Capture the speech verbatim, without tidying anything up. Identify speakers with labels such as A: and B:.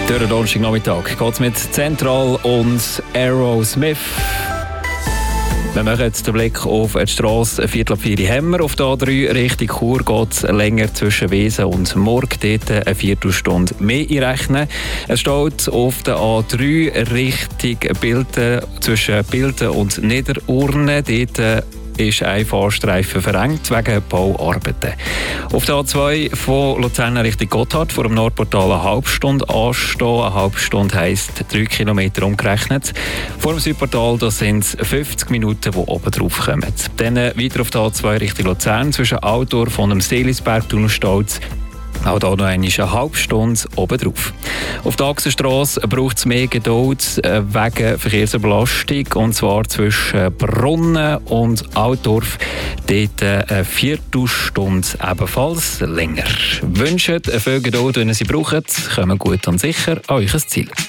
A: Durch den Donnerstagnachmittag geht es mit Zentral und Aerosmith. Wir machen jetzt den Blick auf die Strasse Viertel ab vier Hemmer. Auf der A drei Richtung Chur geht es länger zwischen Wesen und Murg. Dort eine Viertelstunde mehr einrechnen. Es steht auf der A drei Richtung Bilden zwischen Bilden und Niederurne. Dort ist ein Fahrstreifen verengt wegen Bauarbeiten. Auf der A zwei von Luzern Richtung Gotthard vor dem Nordportal eine halbe Stunde anstehen. Eine halbe Stunde heisst drei Kilometer umgerechnet. Vor dem Südportal sind es fünfzig Minuten, die oben drauf kommen. Dann weiter auf der A zwei Richtung Luzern zwischen Altdorf und dem Seelisberg-Tunnel steht auch hier noch eine halbe Stunde oben drauf. Auf der Achsenstrasse braucht es mehr Geduld wegen Verkehrsbelastung, und zwar zwischen Brunnen und Altdorf. Dort eine Viertelstunde ebenfalls länger. Wünscht viel Geduld, wenn ihr sie braucht. Kommt gut und sicher an euch Ziel.